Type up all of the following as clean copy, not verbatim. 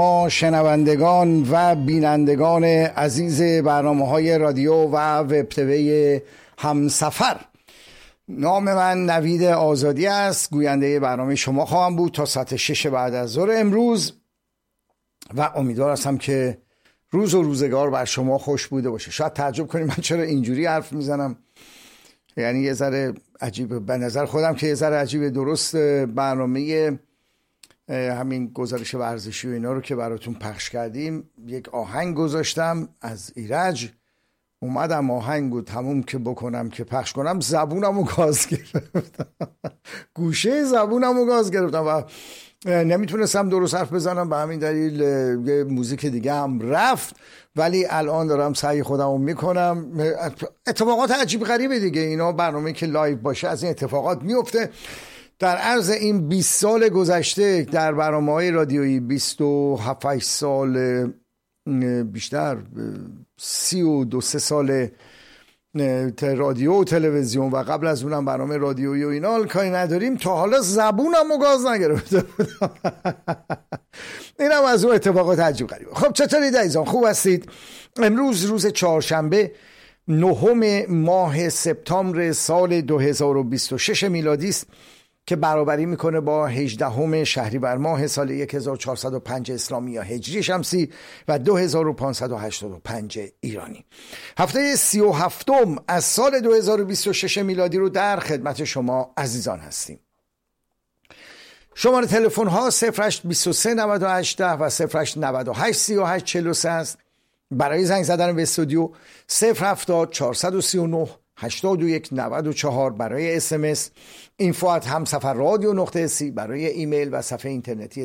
شنوندگان و بینندگان عزیز برنامه‌های رادیو و وب تیوی همسفر، نام من نوید آزادی است. گوینده برنامه شما خواهم بود تا ساعت 6 بعد از ظهر امروز و امیدوار هستم که روز و روزگار بر شما خوش بوده باشه. شاید تعجب کنید من چرا اینجوری حرف میزنم، یعنی یه ذره عجیبه به نظر خودم که یه ذره عجیبه. درست برنامه همین گزارش ورزشی و اینا رو که براتون پخش کردیم یک آهنگ گذاشتم از ایرج، اومدم آهنگ رو تموم که بکنم که پخش کنم زبونم رو گاز گرفتم گوشه زبونم رو گاز گرفتم و نمیتونستم درست حرف بزنم. به همین دلیل یه موزیک دیگه هم رفت، ولی الان دارم سعی خودم رو میکنم. اتفاقات عجیب غریبه دیگه اینا، برنامه که لایو باشه از این اتفاقات میفته. در عرض این 20 سال گذشته در برنامه‌های رادیویی، 27 سال بیشتر، 32 سال رادیو و تلویزیون و قبل از اونم برنامه رادیویی و اینا کاری نداریم، تا حالا زبونم و گاز نگرفته بودم اینم از اون اتفاقات عجیب غریبه. خب چطورید عزیزان، خوب هستید؟ امروز روز چهارشنبه 9 ماه سپتامبر سال 2026 میلادی است که برابری میکنه با 18 شهریور ماه سال 1405 اسلامی یا هجری شمسی و 2585 ایرانی. هفته 37 از سال 2026 میلادی رو در خدمت شما عزیزان هستیم. شماره تلفن ها 0823 98 و 0898 38 43 است. برای زنگ زدن به استودیو 070 439 81 94. برای SMS info@hamsafarradio.c. برای ایمیل و صفحه اینترنتی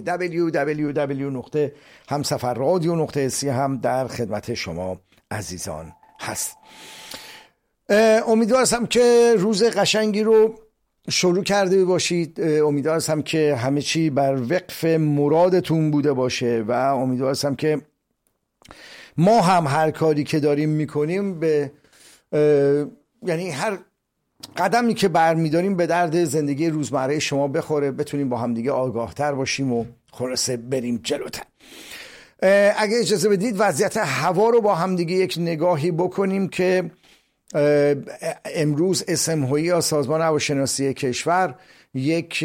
www.hamsafarradio.c هم در خدمت شما عزیزان هست. امیدوارم که روز قشنگی رو شروع کرده باشید. امیدوارم که همه چی بر وقف مرادتون بوده باشه و امیدوارم که ما هم هر کاری که داریم میکنیم به یعنی هر قدمی که برمیداریم به درد زندگی روزمره شما بخوره، بتونیم با هم دیگه آگاهتر باشیم و خلاصه بریم جلوتر. اگه اجازه بدید وضعیت هوا رو با هم دیگه یک نگاهی بکنیم که امروز اسمه‌ای یا سازمان هواشناسی کشور یک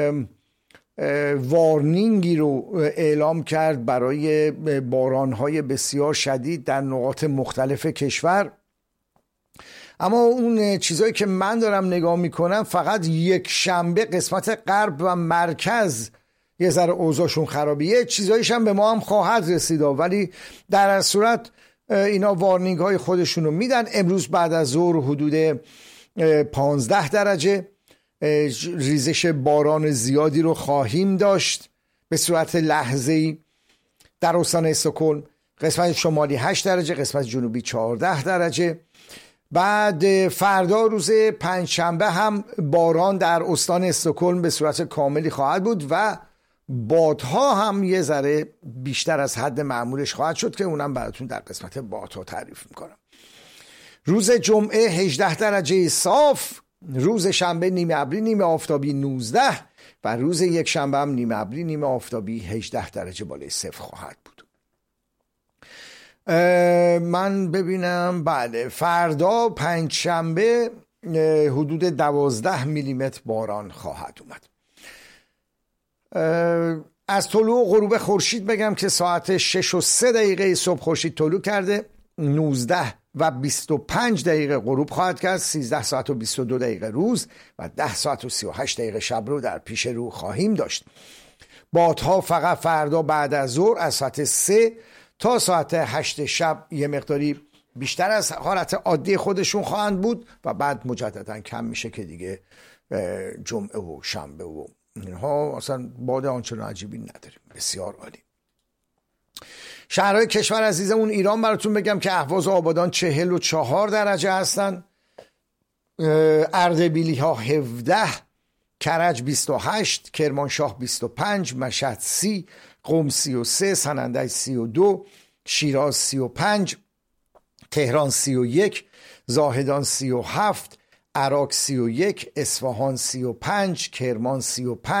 وارنینگی رو اعلام کرد برای باران‌های بسیار شدید در نقاط مختلف کشور. اما اون چیزایی که من دارم نگاه میکنم فقط یک شنبه قسمت غرب و مرکز یه ذره اوضاعشون خرابیه، چیزایش هم به ما هم خواهد رسید، ولی در هر صورت اینا وارنینگ های خودشون رو میدن. امروز بعد از ظهر حدود 15 درجه ریزش باران زیادی رو خواهیم داشت به صورت لحظه‌ای در استان استکهلم. قسمت شمالی 8 درجه، قسمت جنوبی 14 درجه. بعد فردا روز پنجشنبه هم باران در استان استکهلم به صورت کاملی خواهد بود و بادها هم یه ذره بیشتر از حد معمولش خواهد شد که اونم براتون در قسمت بادها تعریف میکنم. روز جمعه 18 درجه صاف، روز شنبه نیمه ابری نیمه آفتابی 19 و روز یک شنبه هم نیمه ابری نیمه آفتابی 18 درجه بالای صفر خواهد بود. من ببینم بله فردا پنجشنبه حدود 12 میلیمتر باران خواهد اومد. از طلوع و غروب خورشید بگم که ساعت 6 و 3 دقیقه صبح خورشید طلوع کرده، 19 و 25 دقیقه غروب خواهد کرد، 13 ساعت و 22 دقیقه روز و 10 ساعت و 38 دقیقه شب رو در پیش رو خواهیم داشت. بادها فقط فردا بعد از ظهر از ساعت 3 تا ساعت 8 شب یه مقداری بیشتر از حالت عادی خودشون خواهند بود و بعد مجددا کم میشه که دیگه جمعه و شنبه و اینها اصلا باد آنچنان عجیبی نداریم. بسیار عالی. شهرهای کشور عزیزمون ایران براتون بگم که اهواز و آبادان 44 درجه هستن، اردبیلی ها 17، کرج 28، کرمانشاه 25، مشهد 30، قم 33، سنندج 32، شیراز 35، تهران 31، زاهدان 37، عراق 31، اصفهان 35، کرمان 35